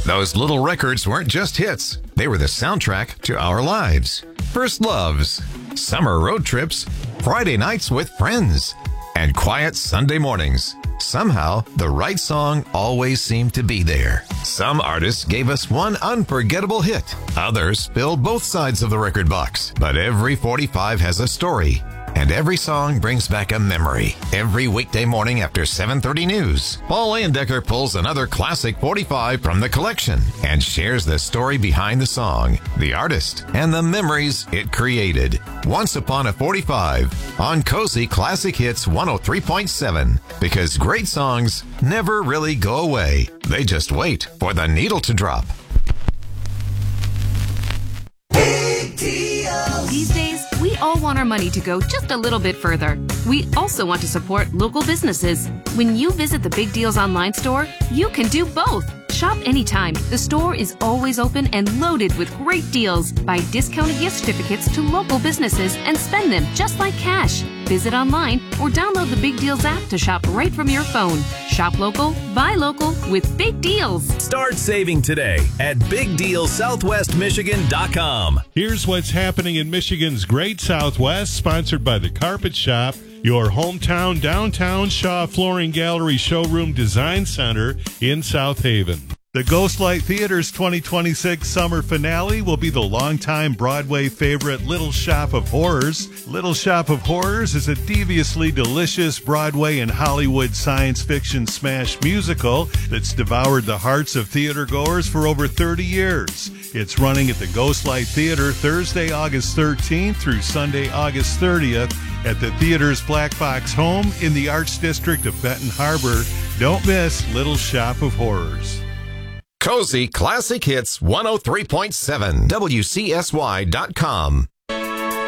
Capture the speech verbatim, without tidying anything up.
Those little records weren't just hits. They were the soundtrack to our lives. First loves, summer road trips, Friday nights with friends, and quiet Sunday mornings. Somehow, the right song always seemed to be there. Some artists gave us one unforgettable hit. Others filled both sides of the record box. But every forty-five has a story. And every song brings back a memory. Every weekday morning after seven thirty news, Paul Leyendecker pulls another classic forty-five from the collection and shares the story behind the song, the artist, and the memories it created. Once Upon a forty-five on Cozy Classic Hits one oh three point seven. Because great songs never really go away. They just wait for the needle to drop. Big deals. These days, we all want our money to go just a little bit further. We also want to support local businesses. When you visit the Big Deals online store, you can do both. Shop anytime. The store is always open and loaded with great deals. Buy discounted gift certificates to local businesses and spend them just like cash. Visit online or download the Big Deals app to shop right from your phone. Shop local, buy local with Big Deals. Start saving today at big deal southwest michigan dot com. Here's what's happening in Michigan's Great Southwest, sponsored by The Carpet Shop, your hometown downtown Shaw Flooring Gallery Showroom Design Center in South Haven. The Ghostlight Theater's twenty twenty-six summer finale will be the longtime Broadway favorite Little Shop of Horrors. Little Shop of Horrors is a deviously delicious Broadway and Hollywood science fiction smash musical that's devoured the hearts of theatergoers for over thirty years. It's running at the Ghostlight Theater Thursday, August thirteenth through Sunday, August thirtieth at the theater's Black Box Home in the Arts District of Benton Harbor. Don't miss Little Shop of Horrors. Cozy Classic Hits one oh three point seven W C S Y dot com.